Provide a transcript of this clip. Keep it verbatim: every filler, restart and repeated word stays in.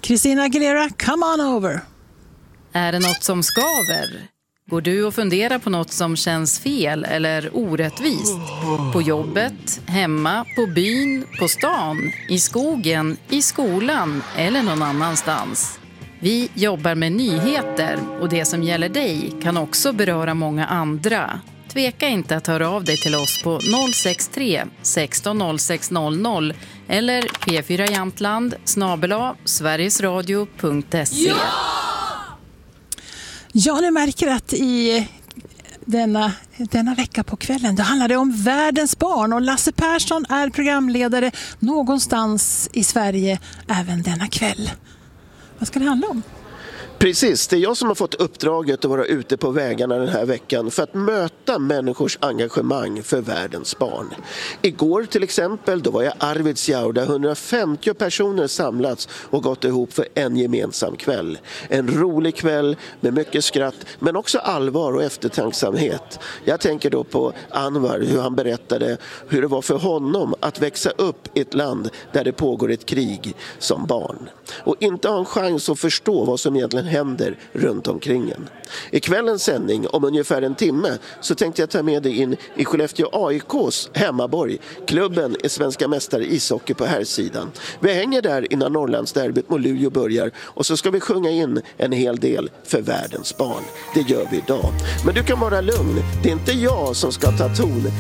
Christina Aguilera, Come On Over. Är det något som skaver? Går du och funderar på något som känns fel eller orättvist? På jobbet, hemma, på byn, på stan, i skogen, i skolan eller någon annanstans? Vi jobbar med nyheter och det som gäller dig kan också beröra många andra. Tveka inte att höra av dig till oss på noll sex tre sexton noll sex noll noll eller p fyra Jämtland snabel-a sverigesradio punkt se. Ja! Ja, ni märker att i denna, denna vecka på kvällen då handlar det om världens barn och Lasse Persson är programledare någonstans i Sverige även denna kväll. Vad ska det handla om? Precis, det är jag som har fått uppdraget att vara ute på vägarna den här veckan för att möta människors engagemang för världens barn. Igår till exempel, då var jag i Arvidsjaur där hundrafemtio personer samlats och gått ihop för en gemensam kväll. En rolig kväll med mycket skratt men också allvar och eftertanksamhet. Jag tänker då på Anwar, hur han berättade hur det var för honom att växa upp i ett land där det pågår ett krig som barn. Och inte ha en chans att förstå vad som egentligen händer runt omkring en. I kvällens sändning om ungefär en timme så tänkte jag ta med dig in i Skellefteå A I K:s hemmaborg. Klubben är svenska mästare i ishockey på här sidan. Vi hänger där innan Norrlandsderbyt mot Luleå börjar och så ska vi sjunga in en hel del för världens barn. Det gör vi idag. Men du kan vara lugn. Det är inte jag som ska ta ton